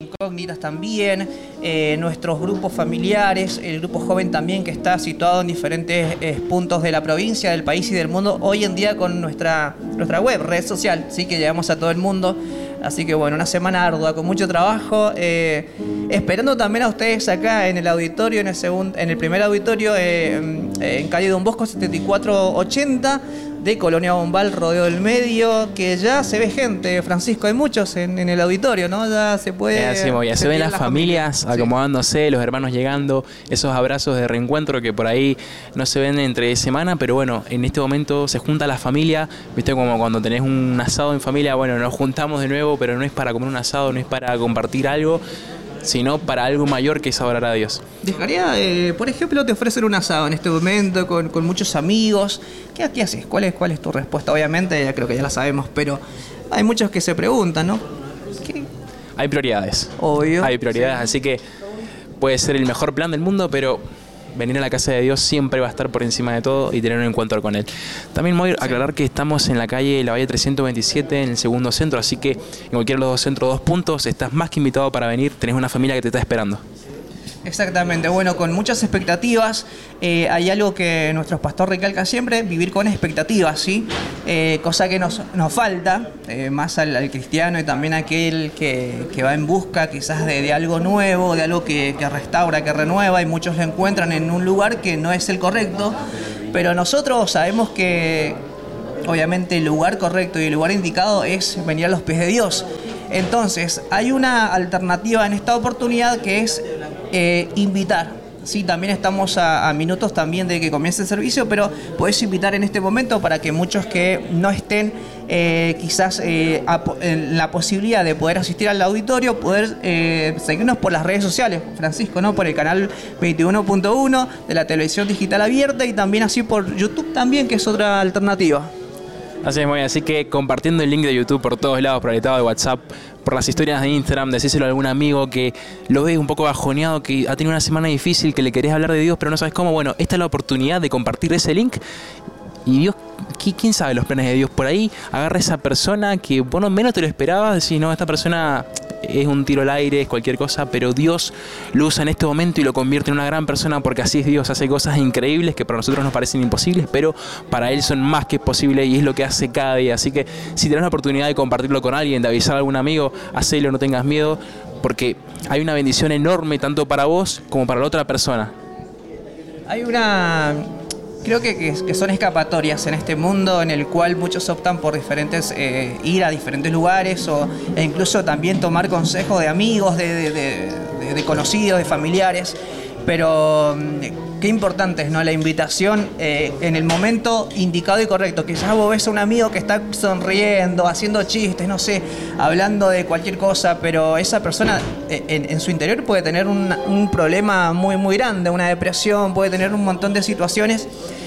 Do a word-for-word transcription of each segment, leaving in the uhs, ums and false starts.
incógnitas también, eh, nuestros grupos familiares, el grupo joven también que está situado en diferentes eh, puntos de la provincia, del país y del mundo, hoy en día con nuestra, nuestra web, red social, sí que llegamos a todo el mundo. Así que bueno, una semana ardua, con mucho trabajo, eh, esperando también a ustedes acá en el auditorio, en el, segundo, en el primer auditorio, eh, en calle Don Bosco setenta y cuatro ochenta, de Colonia Bombal, Rodeo del Medio, que ya se ve gente, Francisco, hay muchos en, en el auditorio, ¿no? Ya se puede... Eh, así, ya se ven las familias familia. acomodándose, sí. Los hermanos llegando, esos abrazos de reencuentro que por ahí no se ven entre semana, pero bueno, en este momento se junta la familia, viste, como cuando tenés un asado en familia, bueno, nos juntamos de nuevo, pero no es para comer un asado, no es para compartir algo, sino para algo mayor que es adorar a Dios. Dejaría, eh, por ejemplo, te ofrecen un asado en este momento con, con muchos amigos. ¿Qué, qué haces? ¿Cuál es, ¿Cuál es tu respuesta? Obviamente, ya creo que ya la sabemos, pero hay muchos que se preguntan, ¿no? ¿Qué? Hay prioridades. Obvio. Hay prioridades, sí. Así que puede ser el mejor plan del mundo, pero venir a la casa de Dios siempre va a estar por encima de todo y tener un encuentro con Él. También voy a aclarar que estamos en la calle La Valle trescientos veintisiete, en el segundo centro, así que en cualquiera de los dos centros, dos puntos, estás más que invitado para venir, tenés una familia que te está esperando. Exactamente, bueno, con muchas expectativas, eh, hay algo que nuestro pastor recalca siempre, vivir con expectativas, ¿sí? Eh, cosa que nos, nos falta, eh, más al, al cristiano y también a aquel que, que va en busca quizás de, de algo nuevo, de algo que, que restaura, que renueva, y muchos lo encuentran en un lugar que no es el correcto, pero nosotros sabemos que obviamente el lugar correcto y el lugar indicado es venir a los pies de Dios. Entonces, hay una alternativa en esta oportunidad que es eh, invitar. Sí, también estamos a, a minutos también de que comience el servicio, pero podés invitar en este momento para que muchos que no estén eh, quizás eh, a, en la posibilidad de poder asistir al auditorio, poder eh, seguirnos por las redes sociales, Francisco, ¿no? Por el canal veintiuno punto uno de la televisión digital abierta y también así por YouTube también, que es otra alternativa. Así es, muy bien. Así que compartiendo el link de YouTube por todos lados, por el estado de WhatsApp, por las historias de Instagram, decíselo a algún amigo que lo ves un poco bajoneado, que ha tenido una semana difícil, que le querés hablar de Dios, pero no sabes cómo. Bueno, esta es la oportunidad de compartir ese link. Y Dios, ¿quién sabe los planes de Dios? Por ahí agarra a esa persona que vos no menos te lo esperabas, decís, no, esta persona es un tiro al aire, es cualquier cosa, pero Dios lo usa en este momento y lo convierte en una gran persona, porque así es Dios, hace cosas increíbles que para nosotros nos parecen imposibles, pero para Él son más que posibles y es lo que hace cada día. Así que si tenés la oportunidad de compartirlo con alguien, de avisar a algún amigo, hacelo, no tengas miedo, porque hay una bendición enorme tanto para vos como para la otra persona. Hay una... Creo que, que, que son escapatorias en este mundo en el cual muchos optan por diferentes eh, ir a diferentes lugares o, e incluso también tomar consejos de amigos, de, de, de, de, de conocidos, de familiares. Pero qué importante es, ¿no? La invitación eh, en el momento indicado y correcto. Quizás vos ves a un amigo que está sonriendo, haciendo chistes, no sé, hablando de cualquier cosa, pero esa persona eh, en, en su interior puede tener un, un problema muy, muy grande, una depresión, puede tener un montón de situaciones.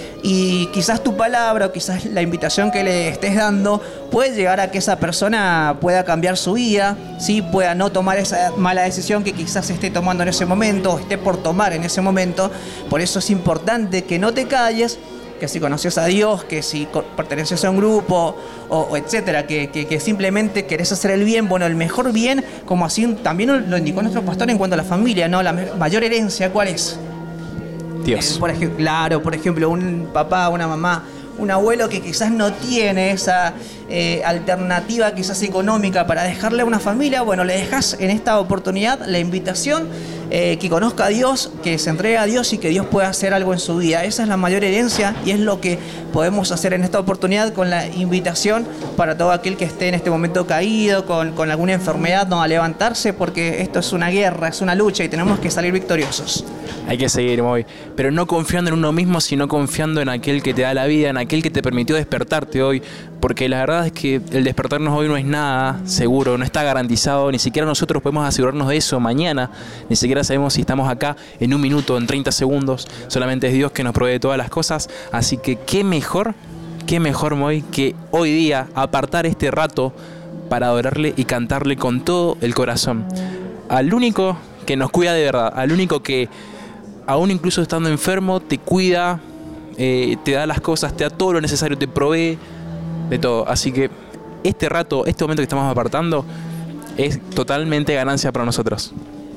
Y quizás tu palabra o quizás la invitación que le estés dando puede llegar a que esa persona pueda cambiar su vida, ¿sí? Pueda no tomar esa mala decisión que quizás esté tomando en ese momento o esté por tomar en ese momento. Por eso es importante que no te calles, que si conoces a Dios, que si perteneces a un grupo o, o etcétera, que, que, que simplemente querés hacer el bien, bueno, el mejor bien, como así también lo indicó nuestro pastor en cuanto a la familia, ¿no? La mayor herencia, ¿cuál es? Dios. Eh, por ejemplo, claro, por ejemplo, un papá, una mamá, un abuelo que quizás no tiene esa eh, alternativa quizás económica para dejarle a una familia, bueno, le dejas en esta oportunidad la invitación eh, que conozca a Dios, que se entregue a Dios y que Dios pueda hacer algo en su vida. Esa es la mayor herencia y es lo que podemos hacer en esta oportunidad con la invitación para todo aquel que esté en este momento caído, con, con alguna enfermedad, no, a levantarse, porque esto es una guerra, es una lucha y tenemos que salir victoriosos. Hay que seguir, Moy, pero no confiando en uno mismo, sino confiando en aquel que te da la vida, en aquel que te permitió despertarte hoy, porque la verdad es que el despertarnos hoy no es nada seguro, no está garantizado, ni siquiera nosotros podemos asegurarnos de eso mañana, ni siquiera sabemos si estamos acá en un minuto, en treinta segundos, solamente es Dios que nos provee todas las cosas, así que qué mejor, qué mejor, Moy, que hoy día apartar este rato para adorarle y cantarle con todo el corazón, al único que nos cuida de verdad, al único que aún incluso estando enfermo, te cuida, eh, te da las cosas, te da todo lo necesario, te provee de todo. Así que este rato, este momento que estamos apartando, es totalmente ganancia para nosotros.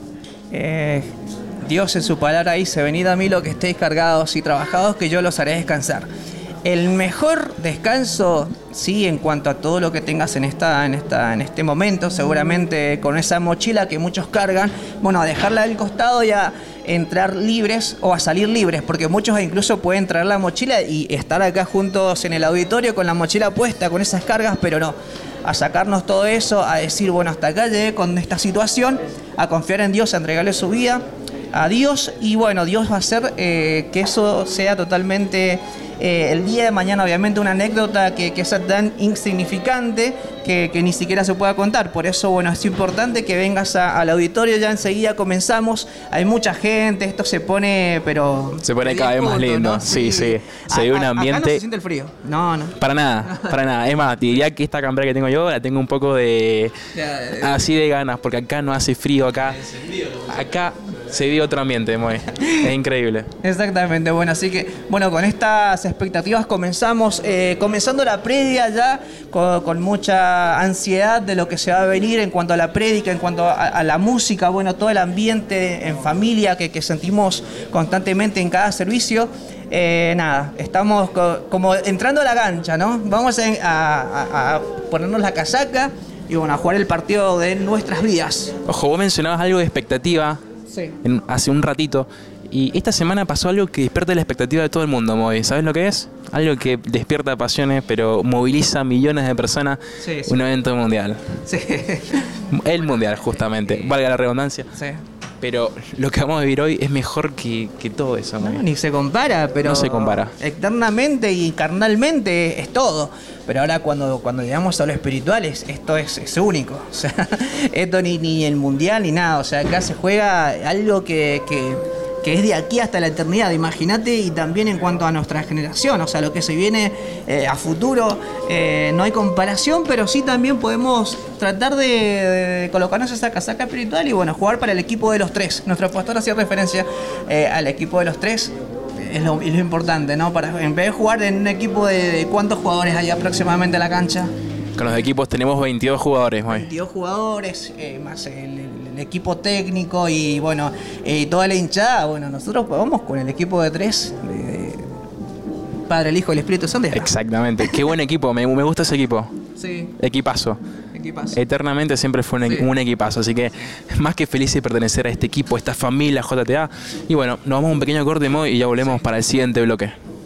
Eh, Dios en su palabra dice, venid a mí los que estéis cargados y trabajados, que yo los haré descansar. El mejor descanso, sí, en cuanto a todo lo que tengas en esta, en esta, en este momento, seguramente con esa mochila que muchos cargan, bueno, a dejarla del costado y a entrar libres o a salir libres, porque muchos incluso pueden traer la mochila y estar acá juntos en el auditorio con la mochila puesta, con esas cargas, pero no, a sacarnos todo eso, a decir, bueno, hasta acá llegué con esta situación, a confiar en Dios, a entregarle su vida a Dios, y bueno, Dios va a hacer eh, que eso sea totalmente eh, el día de mañana, obviamente una anécdota que, que sea tan insignificante que, que ni siquiera se pueda contar. Por eso, bueno, es importante que vengas a, al auditorio, ya enseguida comenzamos, hay mucha gente, esto se pone, pero... Se pone cada vez más lindo, ¿no? sí, sí, sí. Se ve un ambiente... Acá no se siente el frío, no, no. Para nada, para nada. Es más, diría que esta campera que tengo yo la tengo un poco de... así de ganas, porque acá no hace frío, acá... Acá... se vive otro ambiente, Moe. Es increíble. Exactamente, bueno, así que, bueno, con estas expectativas comenzamos, eh, comenzando la previa ya, con, con mucha ansiedad de lo que se va a venir en cuanto a la prédica, en cuanto a, a la música, bueno, todo el ambiente en familia que, que sentimos constantemente en cada servicio. Eh, nada, estamos co como entrando a la cancha, ¿no? Vamos a, a, a ponernos la casaca y, bueno, a jugar el partido de nuestras vidas. Ojo, vos mencionabas algo de expectativa. Sí. En, hace un ratito. Y esta semana pasó algo que despierta la expectativa de todo el mundo, Moy. ¿Sabes lo que es? Algo que despierta pasiones, pero moviliza millones de personas. Sí, sí. Un evento mundial. Sí. El mundial, justamente. Valga la redundancia. Sí. Pero lo que vamos a vivir hoy es mejor que, que todo eso, no, ni se compara, pero... No se compara. Eternamente y carnalmente es todo. Pero ahora cuando, cuando llegamos a lo espiritual, es, esto es, es único. O sea, esto ni, ni el mundial ni nada. O sea, acá se juega algo que... que que es de aquí hasta la eternidad, imagínate, y también en cuanto a nuestra generación, o sea, lo que se viene eh, a futuro, eh, no hay comparación, pero sí también podemos tratar de, de colocarnos esa casaca espiritual y, bueno, jugar para el equipo de los tres. Nuestro pastor hacía referencia eh, al equipo de los tres, es lo, es lo importante, ¿no? Para, en vez de jugar en un equipo de, de ¿cuántos jugadores hay aproximadamente en la cancha? Con los equipos tenemos veintidós jugadores, Moy. veintidós jugadores, eh, más el, el, el equipo técnico y, bueno, eh, toda la hinchada. Bueno, nosotros vamos con el equipo de tres, de, de Padre, el Hijo y el Espíritu Santo. Exactamente. Qué buen equipo, me, me gusta ese equipo. Sí. Equipazo. Equipazo. Eternamente siempre fue un, sí. un equipazo, así que más que feliz de pertenecer a este equipo, a esta familia J T A. Y bueno, nos vamos a un pequeño corte, Moy, y ya volvemos sí. para el siguiente bloque.